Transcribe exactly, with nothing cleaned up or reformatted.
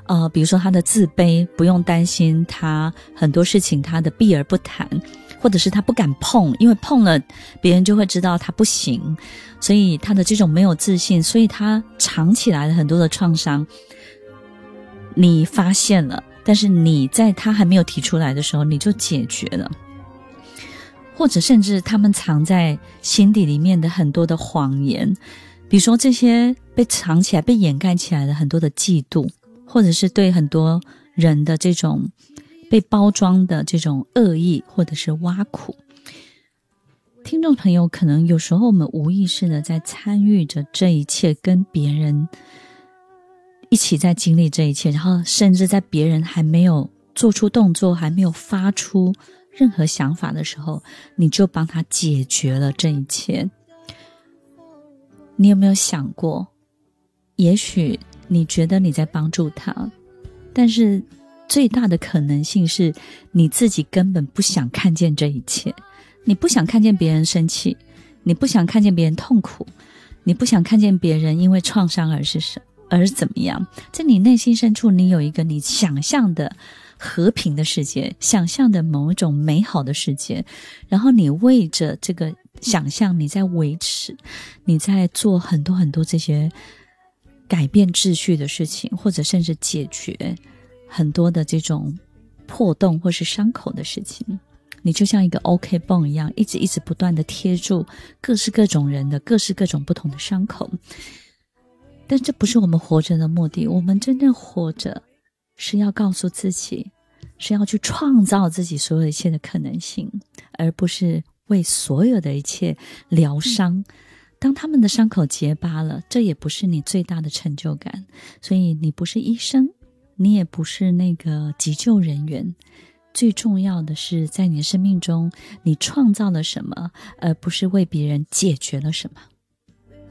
呃，比如说他的自卑，不用担心他很多事情他的避而不谈，或者是他不敢碰，因为碰了别人就会知道他不行，所以他的这种没有自信，所以他藏起来了很多的创伤，你发现了，但是你在他还没有提出来的时候你就解决了。或者甚至他们藏在心底里面的很多的谎言，比如说这些被藏起来被掩盖起来的很多的嫉妒，或者是对很多人的这种被包装的这种恶意或者是挖苦。听众朋友，可能有时候我们无意识的在参与着这一切，跟别人一起在经历这一切，然后甚至在别人还没有做出动作，还没有发出任何想法的时候，你就帮他解决了这一切。你有没有想过，也许你觉得你在帮助他，但是最大的可能性是你自己根本不想看见这一切，你不想看见别人生气，你不想看见别人痛苦，你不想看见别人因为创伤而是什而怎么样，在你内心深处你有一个你想象的和平的世界，想象的某一种美好的世界，然后你为着这个想象你在维持，你在做很多很多这些改变秩序的事情，或者甚至解决很多的这种破洞或是伤口的事情。你就像一个 OK 绷一样，一直一直不断的贴住各式各种人的各式各种不同的伤口。但这不是我们活着的目的，我们真正活着是要告诉自己，是要去创造自己所有一切的可能性，而不是为所有的一切疗伤。当他们的伤口结疤了，这也不是你最大的成就感。所以你不是医生，你也不是那个急救人员，最重要的是在你的生命中你创造了什么，而不是为别人解决了什么。